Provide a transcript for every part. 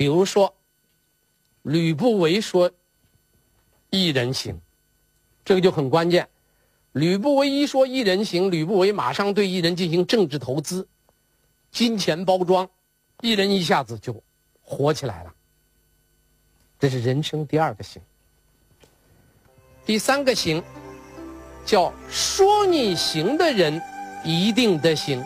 比如说吕不韦说一人行，这个就很关键。吕不韦一说一人行，吕不韦马上对一人进行政治投资，金钱包装，一人一下子就火起来了。这是人生第二个行。第三个行叫说你行的人一定得行，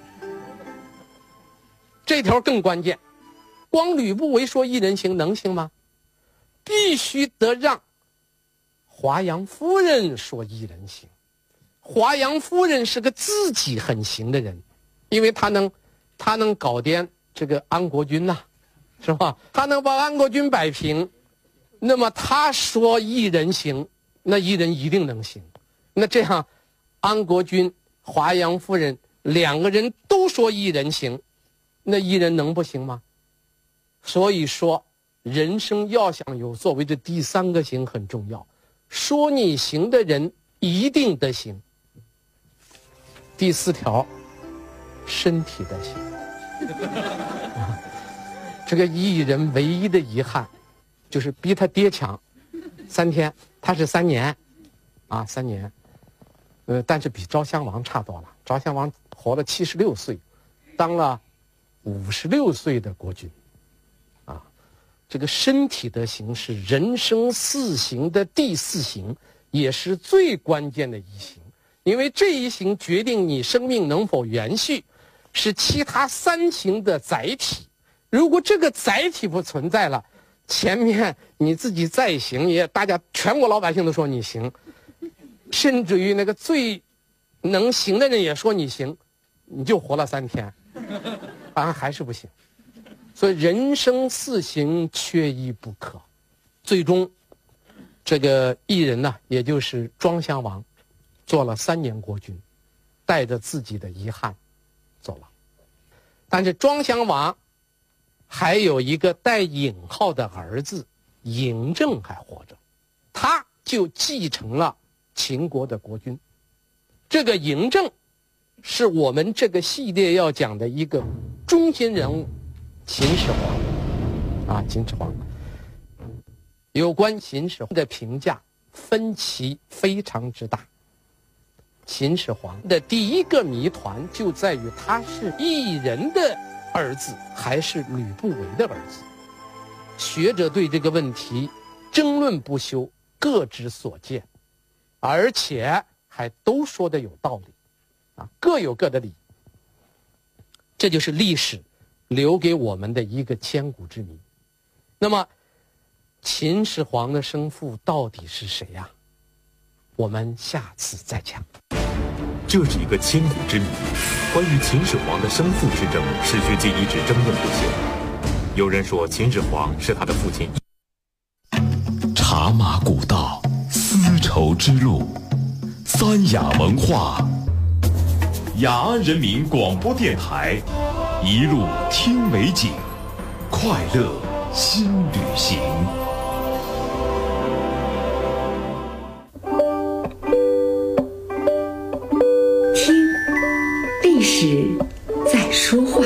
这条更关键。光吕不韦说一人行能行吗？必须得让华阳夫人说一人行。华阳夫人是个自己很行的人，因为她能搞掂这个安国君呐，是吧？她能把安国君摆平，那么她说一人行，那一人一定能行。那这样安国君、华阳夫人两个人都说一人行，那一人能不行吗？所以说人生要想有作为的第三个行很重要，说你行的人一定得行。第四条，身体得行。这个艺人唯一的遗憾就是比他爹强3天，他是3年啊，3年。但是比昭襄王差多了。昭襄王活了76岁，当了56岁的国君啊。这个身体的行是人生4行的第4行，也是最关键的一行，因为这一行决定你生命能否延续，是其他3行的载体。如果这个载体不存在了，前面你自己再行，也大家全国老百姓都说你行，甚至于那个最能行的人也说你行，你就活了3天，还是不行。所以人生4行缺一不可。最终这个艺人呢，也就是庄襄王，做了3年国君，带着自己的遗憾走了。但是庄襄王还有一个带引号的儿子嬴政还活着，他就继承了秦国的国君。这个嬴政是我们这个系列要讲的一个中心人物，秦始皇啊，秦始皇。有关秦始皇的评价分歧非常之大。秦始皇的第一个谜团就在于他是异人的儿子还是吕不韦的儿子。学者对这个问题争论不休，各执所见，而且还都说的有道理啊，各有各的理。这就是历史留给我们的一个千古之谜。那么秦始皇的生父到底是谁呀？我们下次再讲。 这是一个千古之谜，关于秦始皇的生父之争，史学界一直争论不休。有人说秦始皇是他的父亲。 茶马古道，丝绸之路，三雅文化，雅安人民广播电台，一路听美景，快乐新旅行。 听，历史在说话。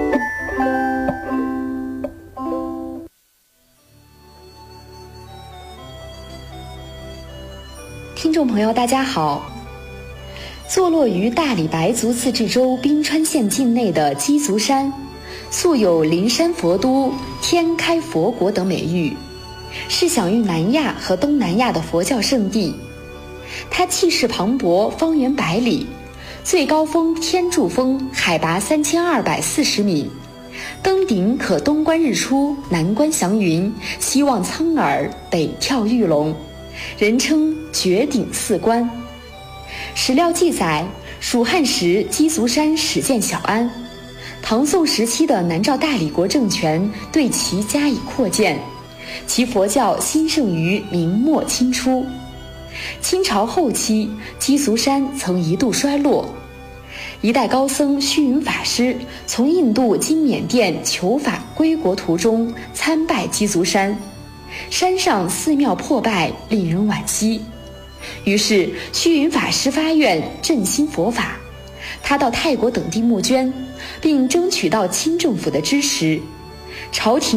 听众朋友大家好，坐落于大理白族自治州宾川县境内的鸡足山，素有灵山佛都、天开佛国等美誉，是享誉南亚和东南亚的佛教圣地。它气势磅礴，方圆100里，最高峰天柱峰海拔3240米，登顶可东观日出，南观祥云，西望苍耳，北眺玉龙，人称绝顶4观。史料记载，蜀汉时鸡足山始建小安，唐宋时期的南诏大理国政权对其加以扩建，其佛教兴盛于明末清初。清朝后期，鸡足山曾一度衰落，一代高僧虚云法师从印度经缅甸求法归国途中参拜鸡足山，山上寺庙破败，令人惋惜。于是虚云法师发愿振兴佛法，他到泰国等地募捐，并争取到清政府的支持。朝廷